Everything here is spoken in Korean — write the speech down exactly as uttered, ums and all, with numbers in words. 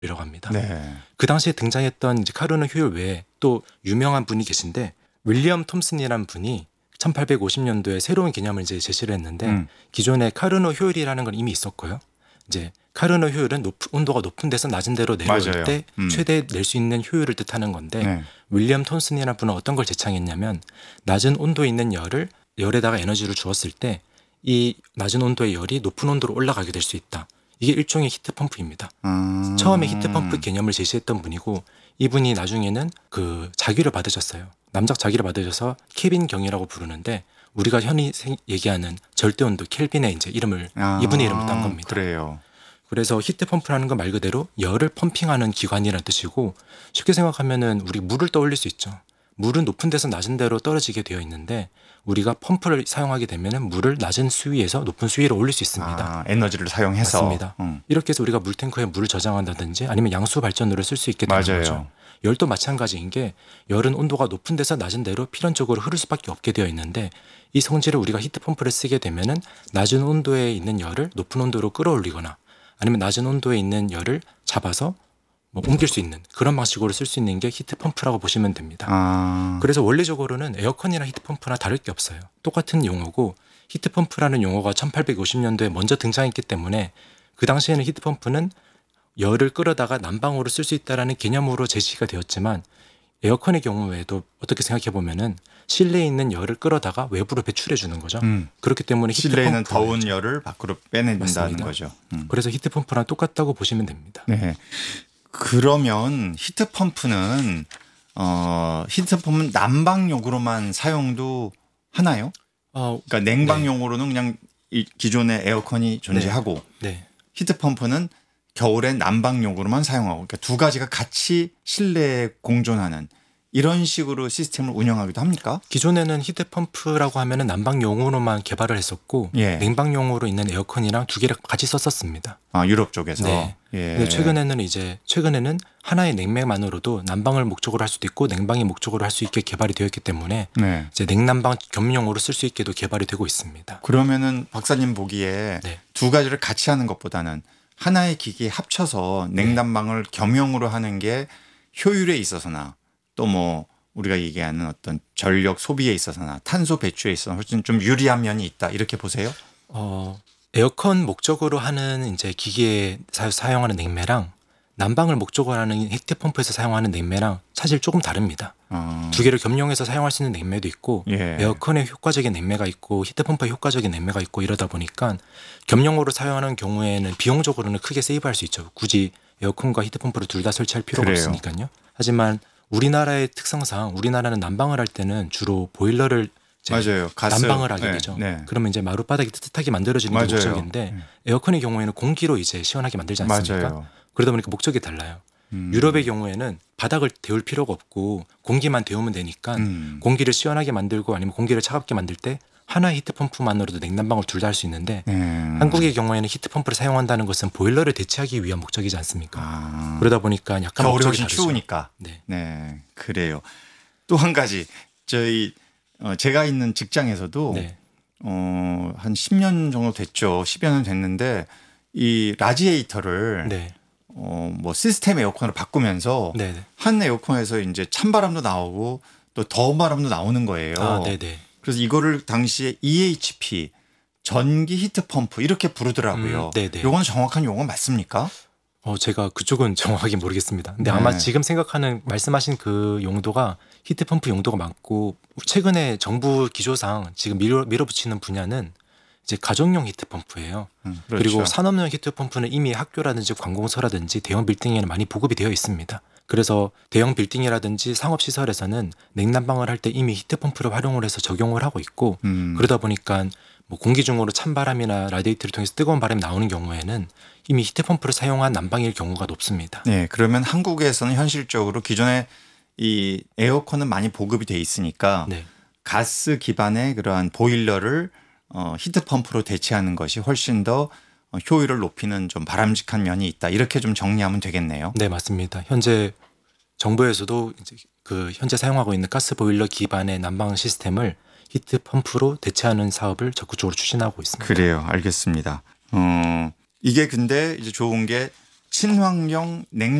이라고 합니다. 네. 그 당시에 등장했던 이제 카르노 효율 외에 또 유명한 분이 계신데 윌리엄 톰슨이라는 분이 천팔백오십 년도에 새로운 개념을 이제 제시를 했는데 음. 기존에 카르노 효율이라는 건 이미 있었고요. 이제 카르노 효율은 높, 온도가 높은 데서 낮은 데로 내려올 맞아요. 때 음. 최대 낼 수 있는 효율을 뜻하는 건데 네. 윌리엄 톰슨이라는 분은 어떤 걸 제창했냐면 낮은 온도에 있는 열을 열에다가 에너지를 주었을 때 이 낮은 온도의 열이 높은 온도로 올라가게 될 수 있다. 이게 일종의 히트펌프입니다. 음. 처음에 히트펌프 개념을 제시했던 분이고 이분이 나중에는 그 자기를 받으셨어요. 남작 자기를 받으셔서 케빈 경이라고 부르는데 우리가 흔히 생- 얘기하는 절대온도 켈빈의 이제 이름을 아, 이분의 이름을 딴 겁니다. 그래요. 그래서 히트펌프라는 건 말 그대로 열을 펌핑하는 기관이라는 뜻이고 쉽게 생각하면은 우리 물을 떠올릴 수 있죠. 물은 높은 데서 낮은 데로 떨어지게 되어 있는데 우리가 펌프를 사용하게 되면은 물을 낮은 수위에서 높은 수위로 올릴 수 있습니다. 아, 에너지를 사용해서. 맞습니다. 음. 이렇게 해서 우리가 물탱크에 물을 저장한다든지 아니면 양수 발전으로 쓸 수 있게 되는 맞아요. 거죠. 열도 마찬가지인 게 열은 온도가 높은 데서 낮은 데로 필연적으로 흐를 수밖에 없게 되어 있는데 이 성질을 우리가 히트펌프를 쓰게 되면은 낮은 온도에 있는 열을 높은 온도로 끌어올리거나 아니면 낮은 온도에 있는 열을 잡아서 뭐 옮길 수 있는 그런 방식으로 쓸 수 있는 게 히트펌프라고 보시면 됩니다. 아, 그래서 원리적으로는 에어컨이나 히트펌프나 다를 게 없어요. 똑같은 용어고 히트펌프라는 용어가 천팔백오십 년도에 먼저 등장했기 때문에 그 당시에는 히트펌프는 열을 끌어다가 난방으로 쓸 수 있다는 개념으로 제시가 되었지만 에어컨의 경우에도 어떻게 생각해 보면은 실내에 있는 열을 끌어다가 외부로 배출해 주는 거죠. 음. 그렇기 때문에 실내에는 히트펌프 더운 열을 밖으로 빼낸다는 맞습니다. 거죠. 음. 그래서 히트펌프랑 똑같다고 보시면 됩니다. 네. 그러면 히트펌프는 어, 히트펌프는 난방용으로만 사용도 하나요? 어, 그러니까 냉방용으로는 그냥 이 기존의 에어컨이 존재하고 네. 히트펌프는 겨울엔 난방용으로만 사용하고 그러니까 두 가지가 같이 실내에 공존하는 이런 식으로 시스템을 운영하기도 합니까? 기존에는 히트펌프라고 하면은 난방용으로만 개발을 했었고 예. 냉방용으로 있는 에어컨이랑 두 개를 같이 썼었습니다. 아, 유럽 쪽에서. 네. 예. 근데 최근에는 이제 최근에는 하나의 냉매만으로도 난방을 목적으로 할 수도 있고 냉방이 목적으로 할 수 있게 개발이 되어 있기 때문에 네. 이제 냉난방 겸용으로 쓸 수 있게도 개발이 되고 있습니다. 그러면은 박사님 보기에 네. 두 가지를 같이 하는 것보다는 하나의 기기에 합쳐서 냉난방을 겸용으로 하는 게 효율에 있어서나 또 뭐 우리가 얘기하는 어떤 전력 소비에 있어서나 탄소 배출에 있어서 훨씬 좀 유리한 면이 있다 이렇게 보세요? 어, 에어컨 목적으로 하는 이제 기기에 사, 사용하는 냉매랑 난방을 목적으로 하는 히트펌프에서 사용하는 냉매랑 사실 조금 다릅니다. 어, 두 개를 겸용해서 사용할 수 있는 냉매도 있고 예. 에어컨에 효과적인 냉매가 있고 히트펌프에 효과적인 냉매가 있고 이러다 보니까 겸용으로 사용하는 경우에는 비용적으로는 크게 세이브할 수 있죠. 굳이 에어컨과 히트펌프를 둘 다 설치할 필요가 그래요. 없으니까요. 하지만 우리나라의 특성상 우리나라는 난방을 할 때는 주로 보일러를 이제 맞아요. 가스. 난방을 하게 네, 되죠. 네. 그러면 이제 마룻바닥이 뜨뜻하게 만들어지는 게 맞아요. 목적인데 에어컨의 경우에는 공기로 이제 시원하게 만들지 않습니까? 맞아요. 그러다 보니까 목적이 달라요. 음. 유럽의 경우에는 바닥을 데울 필요가 없고 공기만 데우면 되니까 음. 공기를 시원하게 만들고 아니면 공기를 차갑게 만들 때 하나의 히트펌프만으로도 냉난방을 둘 다 할 수 있는데 네. 한국의 경우에는 히트펌프를 사용한다는 것은 보일러를 대체하기 위한 목적이지 않습니까? 아. 그러다 보니까 약간 겨울이 목적이 훨씬 다르죠. 추우니까. 네. 네, 그래요. 또 한 가지 저희 어, 제가 있는 직장에서도 네. 어, 한 십 년 정도 됐죠. 십여 년 됐는데 이 라지에이터를 네. 어, 뭐 시스템 에어컨으로 바꾸면서 네. 네. 한 에어컨에서 이제 찬바람도 나오고 또 더운 바람도 나오는 거예요. 아, 네, 네. 그래서 이거를 당시에 이에이치피 전기 히트 펌프 이렇게 부르더라고요. 음, 네네. 요건 정확한 용어 맞습니까? 어, 제가 그쪽은 정확하게 모르겠습니다. 근데 네. 아마 지금 생각하는 말씀하신 그 용도가 히트펌프 용도가 맞고 최근에 정부 기조상 지금 밀어, 밀어붙이는 분야는 이제 가정용 히트펌프예요. 음, 그렇죠. 그리고 산업용 히트펌프는 이미 학교라든지 관공서라든지 대형 빌딩에는 많이 보급이 되어 있습니다. 그래서 대형 빌딩이라든지 상업시설에서는 냉난방을 할 때 이미 히트펌프를 활용을 해서 적용을 하고 있고 음. 그러다 보니까 뭐 공기 중으로 찬바람이나 라디에이터를 통해서 뜨거운 바람이 나오는 경우에는 이미 히트펌프를 사용한 난방일 경우가 높습니다. 네, 그러면 한국에서는 현실적으로 기존에 이 에어컨은 많이 보급이 돼 있으니까 네. 가스 기반의 그러한 보일러를 어, 히트펌프로 대체하는 것이 훨씬 더 어, 효율을 높이는 좀 바람직한 면이 있다. 이렇게 좀 정리하면 되겠네요. 네, 맞습니다. 현재 정부에서도 이제 그 현재 사용하고 있는 가스 보일러 기반의 난방 시스템을 히트 펌프로 대체하는 사업을 적극적으로 추진하고 있습니다. 그래요. 알겠습니다. 어, 이게 근데 이제 좋은 게 친환경 냉